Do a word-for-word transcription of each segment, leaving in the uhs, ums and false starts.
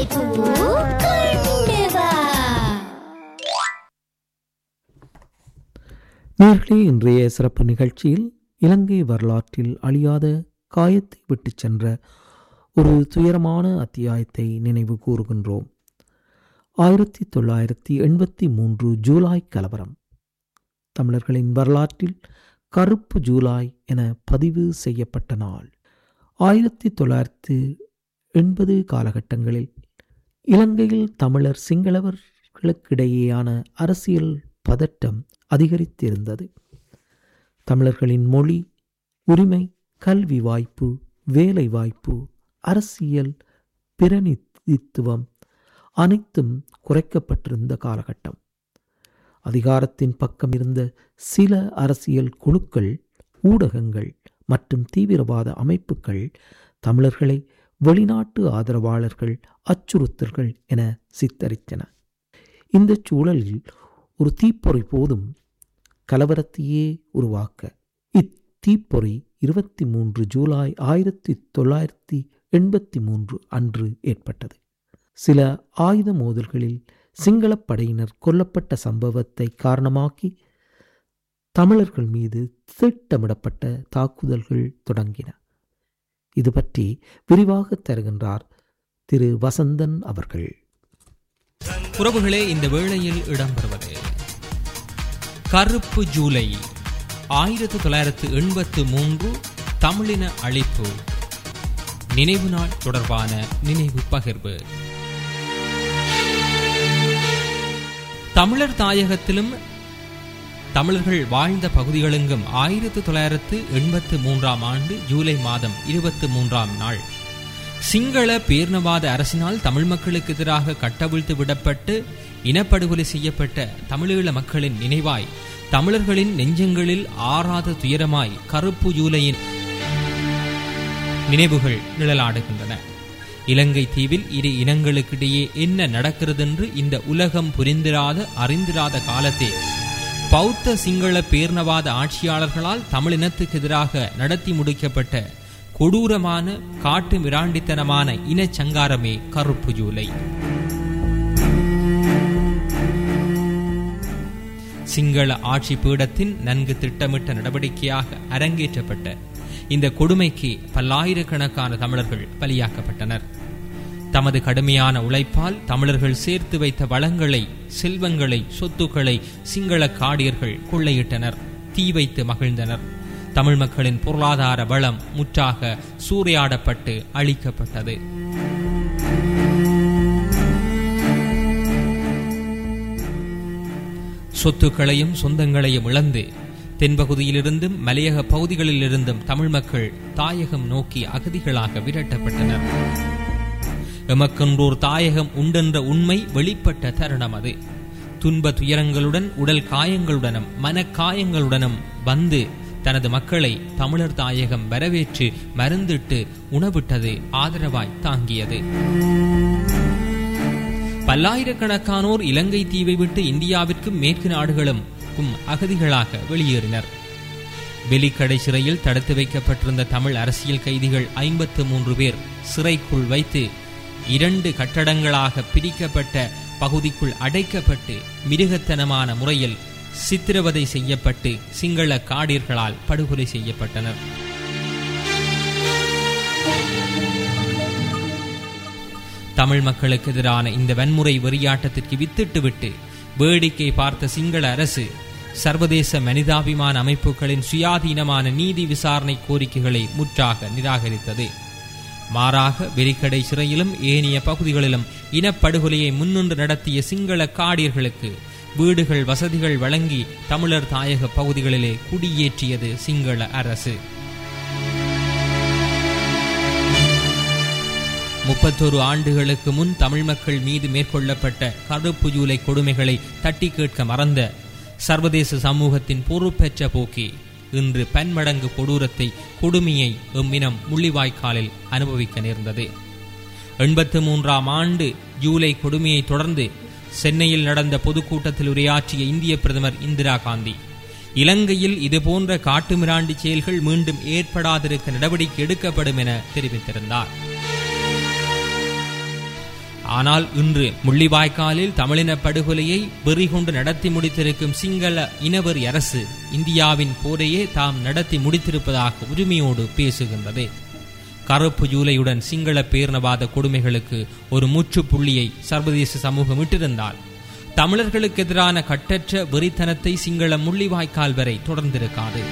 நேர்களே, இன்றைய சிறப்பு நிகழ்ச்சியில் இலங்கை வரலாற்றில் அழியாத காயத்தை விட்டு சென்ற ஒரு துயரமான அத்தியாயத்தை நினைவு கூறுகின்றோம். ஆயிரத்தி தொள்ளாயிரத்தி எண்பத்தி மூன்று ஜூலை கலவரம் தமிழர்களின் வரலாற்றில் கருப்பு ஜூலை என பதிவு செய்யப்பட்ட நாள். ஆயிரத்தி தொள்ளாயிரத்தி எண்பது காலகட்டங்களில் இலங்கையில் தமிழர் சிங்களவர்களுக்கிடையேயான அரசியல் பதட்டம் அதிகரித்திருந்தது. தமிழர்களின் மொழி, உரிமை, கல்வி வாய்ப்பு, வேலை வாய்ப்பு, அரசியல் பிரதிநிதித்துவம் அனைத்தும் குறைக்கப்பட்டிருந்த காலகட்டம். அதிகாரத்தின் பக்கம் இருந்த சில அரசியல் குழுக்கள், ஊடகங்கள் மற்றும் தீவிரவாத அமைப்புகள் தமிழர்களை வெளிநாட்டு ஆதரவாளர்கள், அச்சுறுத்தல்கள் என சித்தரித்தன. இந்த சூழலில் ஒரு தீப்பொறி போதும் கலவரத்தையே உருவாக்க. இத்தீப்பொறி இருபத்தி மூன்று ஜூலை ஆயிரத்தி தொள்ளாயிரத்தி எண்பத்தி மூன்று அன்று ஏற்பட்டது. சில ஆயுத மோதல்களில் சிங்களப் படையினர் கொல்லப்பட்ட சம்பவத்தை காரணமாக்கி தமிழர்கள் மீது திட்டமிடப்பட்ட தாக்குதல்கள் தொடங்கின. இது பற்றி விரிவாக தருகின்றார் திரு வசந்தன் அவர்கள். உறவுகளே, இந்த வேளையில் இடம்பெறுவது கருப்பு ஜூலை ஆயிரத்தி தொள்ளாயிரத்தி எண்பத்தி மூன்று தமிழின அழிப்பு நினைவு நாள் தொடர்பான நினைவு பகிர்வு. தமிழர் தாயகத்திலும் தமிழர்கள் வாழ்ந்த பகுதிகளெங்கும் ஆயிரத்தி தொள்ளாயிரத்து எண்பத்தி மூன்றாம் ஆண்டு ஜூலை மாதம் இருபத்தி மூன்றாம் நாள் சிங்கள பேரினவாத அரசினால் தமிழ் மக்களுக்கு எதிராக கட்டவிழ்த்து விடப்பட்டு இனப்படுகொலை செய்யப்பட்ட தமிழீழ மக்களின் நினைவாய் தமிழர்களின் நெஞ்சங்களில் ஆறாத துயரமாய் கருப்பு ஜூலையின் நினைவுகள் நிழலாடுகின்றன. இலங்கை தீவில் இரு இனங்களுக்கிடையே என்ன நடக்கிறது என்று இந்த உலகம் புரிந்திராத அறிந்திராத காலத்தே பௌத்த சிங்கள பேரினவாத ஆட்சியாளர்களால் தமிழினத்துக்கு எதிராக நடத்தி முடிக்கப்பட்ட கொடூரமான காட்டு மிராண்டித்தனமான இனச்சங்காரமே கருப்பு ஜூலை. சிங்கள ஆட்சி பீடத்தின் நன்கு திட்டமிட்ட நடவடிக்கையாக அரங்கேற்றப்பட்ட இந்த கொடுமைக்கு பல்லாயிரக்கணக்கான தமிழர்கள் பலியாக்கப்பட்டனர். தமது கடுமையான உழைப்பால் தமிழர்கள் சேர்த்து வைத்த வளங்களை, செல்வங்களை, சொத்துக்களை சிங்கள காடியர்கள் கொள்ளையிட்டனர், தீ வைத்து மகிழ்ந்தனர். தமிழ் மக்களின் பொருளாதார வளம் முற்றாக சூறையாடப்பட்டு அழிக்கப்பட்டது. சொத்துக்களையும் சொந்தங்களையும் இழந்து தென்பகுதியிலிருந்தும் மலையக பகுதிகளிலிருந்தும் தமிழ் மக்கள் தாயகம் நோக்கி அகதிகளாக விரட்டப்பட்டனர். எமக்கென்றோர் தாயகம் உண்டென்ற உண்மை வெளிப்பட்ட தருணம் அது. துன்ப துயரங்களுடன், உடல் காயங்களுடனும் மனக்காயங்களுடனும் வந்து தனது மக்களை தமிழர் தாயகம் வரவேற்று மருந்திட்டு உணவிட்டது, ஆதரவாய் தாங்கியது. பல்லாயிரக்கணக்கானோர் இலங்கை தீவை விட்டு இந்தியாவிற்கும் மேற்கு நாடுகளும் அகதிகளாக வெளியேறினர். வெலிக்கடை சிறையில் தடுத்து வைக்கப்பட்டிருந்த தமிழ் அரசியல் கைதிகள் ஐம்பத்து மூன்று பேர் சிறைக்குள் வைத்து இரண்டு கட்டடங்களாக பிரிக்கப்பட்ட பகுதிக்குள் அடைக்கப்பட்டு மிருகத்தனமான முறையில் சித்திரவதை செய்யப்பட்டு சிங்கள காடியர்களால் படுகொலை செய்யப்பட்டனர். தமிழ் மக்களுக்கு எதிரான இந்த வன்முறை வெறியாட்டத்திற்கு வித்திட்டுவிட்டு வேடிக்கை பார்த்த சிங்கள அரசு சர்வதேச மனிதாபிமான அமைப்புகளின் சுயாதீனமான நீதி விசாரணை கோரிக்கைகளை முற்றாக நிராகரித்தது. மாறாக வெலிக்கடை சிறையிலும் ஏனைய பகுதிகளிலும் இனப்படுகொலையை முன்னின்று நடத்திய சிங்கள காடியர்களுக்கு வீடுகள், வசதிகள் வழங்கி தமிழர் தாயக பகுதிகளிலே குடியேற்றியது சிங்கள அரசு. முப்பத்தொரு ஆண்டுகளுக்கு முன் தமிழ் மக்கள் மீது மேற்கொள்ளப்பட்ட கருப்பு ஜூலை கொடுமைகளை தட்டி கேட்க மறந்த சர்வதேச சமூகத்தின் பொறுப்பற்ற போக்கே இன்று பன்மடங்கு கொடூரத்தை, கொடுமையை எம்மினம் முள்ளிவாய்க்காலில் அனுபவிக்க நேர்ந்தது. எண்பத்தி மூன்றாம் ஆண்டு ஜூலை கொடுமையை தொடர்ந்து சென்னையில் நடந்த பொதுக்கூட்டத்தில் உரையாற்றிய இந்திய பிரதமர் இந்திரா காந்தி இலங்கையில் இதுபோன்ற காட்டுமிராண்டி செயல்கள் மீண்டும் ஏற்படாதிருக்க நடவடிக்கை எடுக்கப்படும் என தெரிவித்திருந்தார். ஆனால் இன்று முள்ளிவாய்க்காலில் தமிழின படுகொலையை வெறி கொண்டு நடத்தி முடித்திருக்கும் சிங்கள இனவெறி அரசு இந்தியாவின் போரையே தாம் நடத்தி முடித்திருப்பதாக உரிமையோடு பேசுகின்றது. கருப்பு ஜூலையுடன் சிங்கள பேரினவாத கொடுமைகளுக்கு ஒரு முற்றுப்புள்ளியை சர்வதேச சமூகம் விட்டிருந்தால் தமிழர்களுக்கு எதிரான கட்டற்ற வெறித்தனத்தை சிங்கள முள்ளிவாய்க்கால் வரை தொடர்ந்திருக்காது.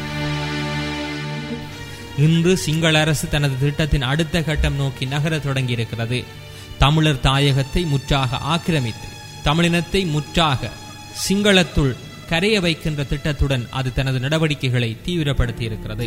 இன்று சிங்கள அரசு தனது திட்டத்தின் அடுத்த கட்டம் நோக்கி நகர தொடங்கியிருக்கிறது. தமிழர் தாயகத்தை முற்றாக ஆக்கிரமித்து தமிழினத்தை முற்றாக சிங்களத்துள் கரைய வைக்கின்ற திட்டத்துடன் அது தனது நடவடிக்கைகளை தீவிரப்படுத்தி இருக்கிறது.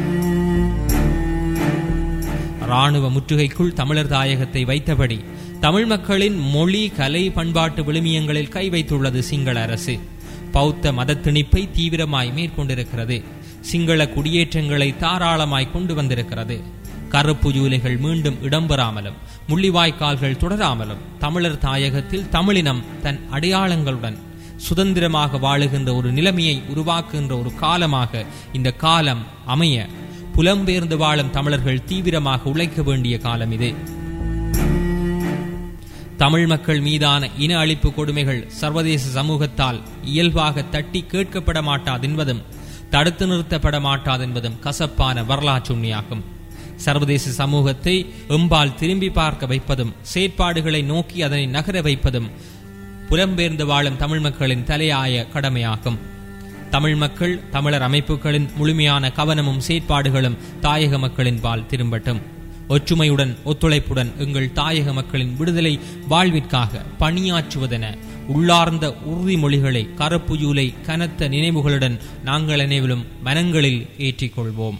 இராணுவ முற்றுகைக்குள் தமிழர் தாயகத்தை வைத்தபடி தமிழ் மக்களின் மொழி, கலை, பண்பாட்டு விழுமியங்களில் கை வைத்துள்ளது சிங்கள அரசு. பௌத்த மத திணிப்பை தீவிரமாய் மேற்கொண்டிருக்கிறது. சிங்கள குடியேற்றங்களை தாராளமாய் கொண்டு வந்திருக்கிறது. கருப்பு ஜூலைகள் மீண்டும் இடம்பெறாமலும் முள்ளிவாய்க்கால்கள் தொடராமலும் தமிழர் தாயகத்தில் தமிழினம் தன் அடையாளங்களுடன் சுதந்திரமாக வாழுகின்ற ஒரு நிலைமையை உருவாக்குகின்ற ஒரு காலமாக இந்த காலம் அமைய புலம்பெயர்ந்து வாழும் தமிழர்கள் தீவிரமாக உழைக்க வேண்டிய காலம் இது. தமிழ் மக்கள் மீதான இன அழிப்பு கொடுமைகள் சர்வதேச சமூகத்தால் இயல்பாக தட்டி கேட்கப்பட மாட்டாதென்பதும் தடுத்து நிறுத்தப்பட மாட்டாதென்பதும் கசப்பான வரலாற்று உண்மையாகும். சர்வதேச சமூகத்தை எம்பால் திரும்பி பார்க்க வைப்பதும் செயற்பாடுகளை நோக்கி அதனை நகர வைப்பதும் புலம்பெயர்ந்து வாழும் தமிழ் மக்களின் தலையாய கடமையாகும். தமிழ் மக்கள், தமிழர் அமைப்புகளின் முழுமையான கவனமும் செயற்பாடுகளும் தாயக மக்களின் பால் திரும்பட்டும். ஒற்றுமையுடன் ஒத்துழைப்புடன் எங்கள் தாயக மக்களின் விடுதலை வாழ்விற்காக பணியாற்றுவதென உள்ளார்ந்த உறுதிமொழிகளை கருப்பு ஜூலை கனத்த நினைவுகளுடன் நாங்கள் அனைவரும் மனங்களில் ஏற்றிக்கொள்வோம்.